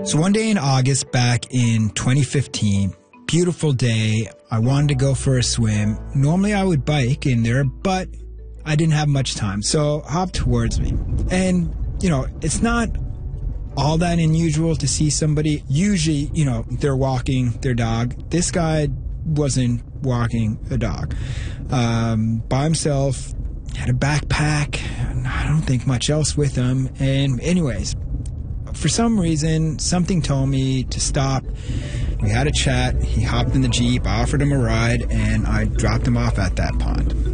So one day in August back in 2015, beautiful day, I wanted to go for a swim. Normally I would bike in there, but I didn't have much time, so hopped towards me. And, it's not all that unusual to see somebody. Usually, they're walking their dog. This guy wasn't walking a dog. By himself, had a backpack, I don't think much else with him. And anyways, for some reason, something told me to stop. We had a chat. He hopped in the Jeep, I offered him a ride, and I dropped him off at that pond.